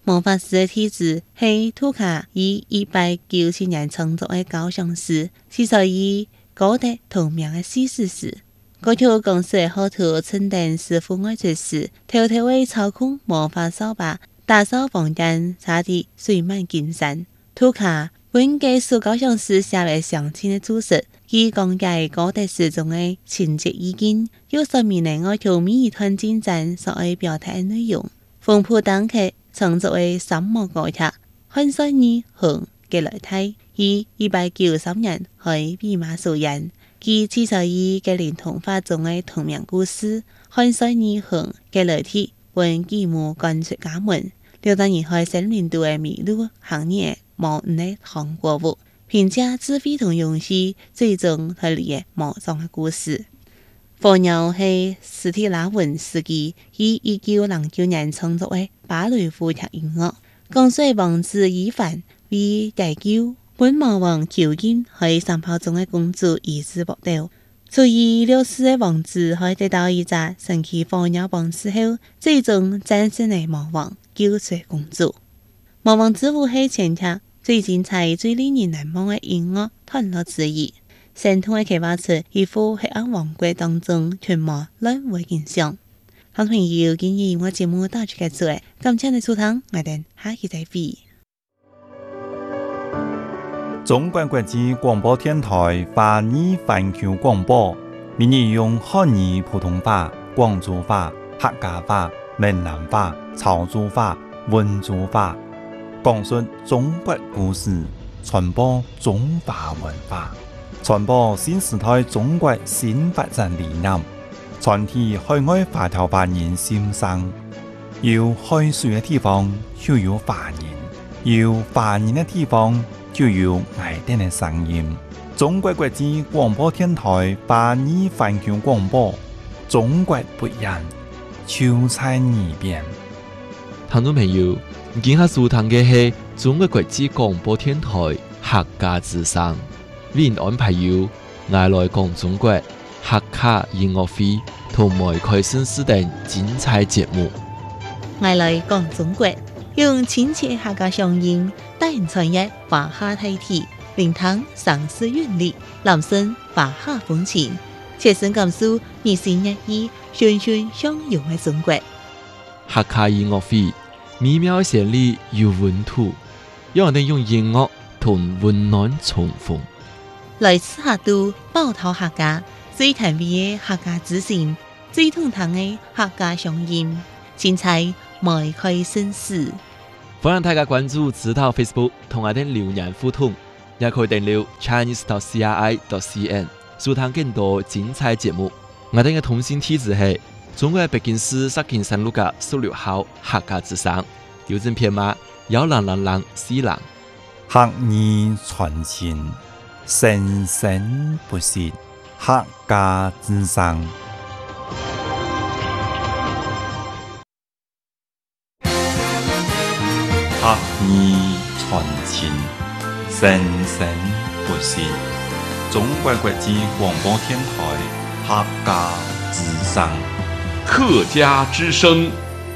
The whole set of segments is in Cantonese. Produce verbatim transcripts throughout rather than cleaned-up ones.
魔法师的体质是图卡于一百九十年创作的高尚诗，是属于高德同名的史诗诗。这条公式的好图称等师傅爱出时，偷偷的操控魔法扫把，打扫房间，差得水漫金山。图卡本给所高尚诗写为详尽的注释，以讲解高德诗中的情节意境，有说明了爱条每一段进展所爱表达的内容。丰富当刻创作为三幕高塔，汉帅女红嘅来睇，于一百九十三年喺毕马首演，佢记载于嘅连童话中嘅同名故事。汉帅女红嘅来睇，本继母赶出家门，六十年喺森林度嘅迷路行业冇唔呢韩国舞，凭借智慧同勇气，最终推理嘅魔障嘅故事。火鸟是斯蒂拉文斯基于一九零九年创作的芭蕾舞剧音乐，讲述王子伊凡为解救本魔王囚禁喺山炮中的公主伊斯伯德。处于六世的王子喺得到一只神奇火鸟帮助后，最终战胜了魔王，救出公主。魔王之舞是全剧最精彩、最令人难忘的音乐段落之一。神通的启发出一幅黑暗王国当中群魔乱舞的景象。好朋友，今日我节目到此结束，感谢你收聽，我哋下期再會。 中國國際廣播電台華語環球廣播，每日用漢語普通話、廣州話、客家話、閩南話、潮州話、溫州話，講述中國故事，傳播中華文化。傳播新時代中國新發展理念，傳遞海外華僑華人心聲。有海水嘅地方就有華人，有華人嘅地方就有愛哋嘅聲音。中國國際廣播電台華語環球廣播，中國不一樣，就在耳邊。 聽眾朋友，今下收聽嘅係中國國際廣播電台客家之聲。為安排有外來講中國客家音樂會同埋開新時等精彩節目。 外來講中國，用親切客家聲音帶人傳譯華夏大體，聆聽城市韻律，攬聲華夏風情，切身感受日新月異、循循相融嘅中國。 客家音樂會美妙旋律有溫度，讓我哋用音樂同溫暖重逢。 來自客都寶島客家，最甜美的客家之聲，最通透的客家聲音，精彩邁開新事。 歡迎大家關注指導 Facebook 同我哋留言互動，也可以訂閱 Chinese dot C R I dot C N 收聽更多精彩節目。我哋嘅通信地址係中國北京市石景山路嘅十六號客家之聲，郵政編碼幺零零零四零。 客語傳情，生生不息，客家之聲。客語傳情，生生不息。中國國際廣播電台客家之聲。 客家之聲。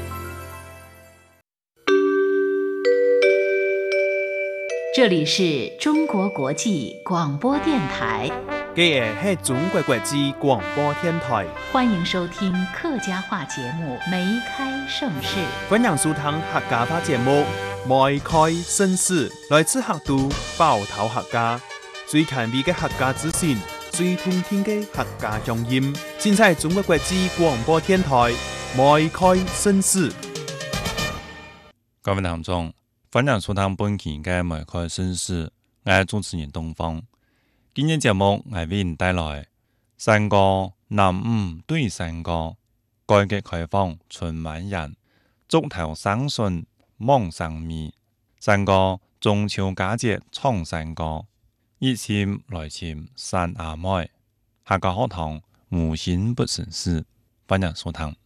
这里是中国国际广播电台， 这个是中国国际广播电台， 欢迎收听客家话节目《梅开盛世》。 欢迎收听客家话节目《梅开盛世》，来自客都宝島客家，最近味嘅客家之聲，最通聽嘅客家聲音，盡在中國國際廣播電台《梅開盛世》。 各位聽眾，歡迎收聽本期嘅《梅開盛世》，我係主持人東方。今日節目我為您帶來山歌南吳對山歌，改革開放春滿人，竹頭生順望生咪，山歌中秋佳節唱山歌，一簽來簽山阿妹，客家學堂無心不成事，歡迎收聽。